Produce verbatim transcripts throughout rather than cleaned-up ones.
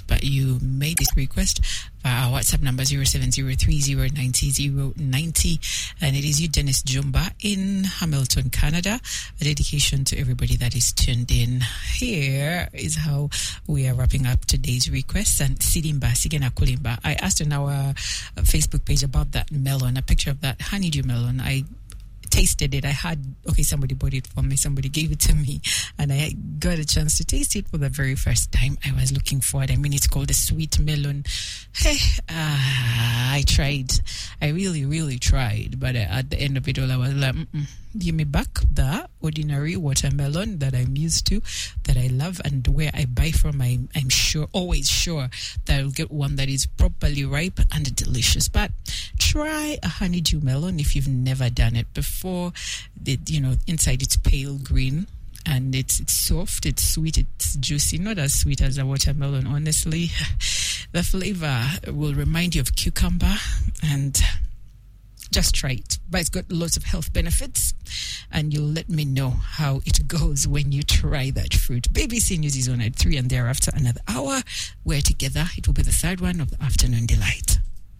but you made this request via our WhatsApp number zero seven zero three zero nine zero nine zero, and it is you, Dennis Jumba, in Hamilton, Canada. A dedication to everybody that is tuned in. Here is how we are wrapping up today's requests. And Sidimba Sigena Kulimba, I asked on our Facebook page about that melon, a picture of that honeydew melon. I tasted it. I had, okay, somebody bought it for me, somebody gave it to me, and I got a chance to taste it for the very first time. I was looking forward. I mean, it's called a sweet melon. Hey, uh, I tried. I really, really tried, but uh, at the end of it all, I was like, mm-mm. Give me back the ordinary watermelon that I'm used to, that I love, and where I buy from, I'm, I'm sure, always sure that I'll get one that is properly ripe and delicious. But try a honeydew melon if you've never done it before. The, you know, inside it's pale green, and it's it's soft, it's sweet, it's juicy. Not as sweet as a watermelon, honestly. The flavor will remind you of cucumber, and just try it. But it's got lots of health benefits, and you'll let me know how it goes when you try that fruit. B B C News is on at three, and thereafter another hour. We're together. It will be the third one of the Afternoon Delight.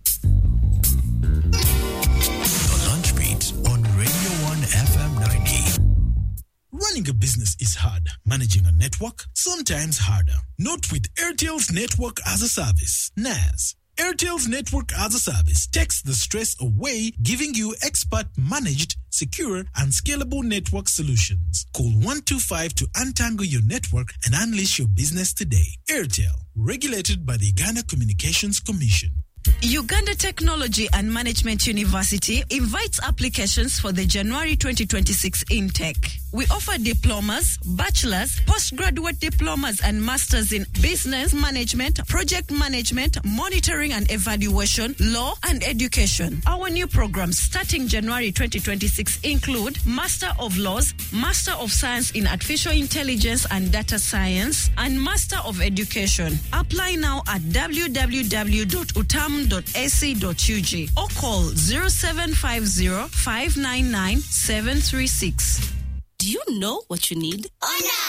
The Lunch Beat on Radio one F M ninety. Running a business is hard. Managing a network, sometimes harder. Not with Airtel's Network as a Service, N A S. Airtel's Network as a Service takes the stress away, giving you expert-managed, secure, and scalable network solutions. Call one two five to untangle your network and unleash your business today. Airtel, regulated by the Uganda Communications Commission. Uganda Technology and Management University invites applications for the January twenty twenty-six intake. We offer diplomas, bachelor's, postgraduate diplomas, and masters in business management, project management, monitoring and evaluation, law, and education. Our new programs starting January twenty twenty-six include Master of Laws, Master of Science in Artificial Intelligence and Data Science, and Master of Education. Apply now at w w w dot u t a m dot a c dot u g or call zero seven five zero five nine nine seven three six. Do you know what you need? Oh, no!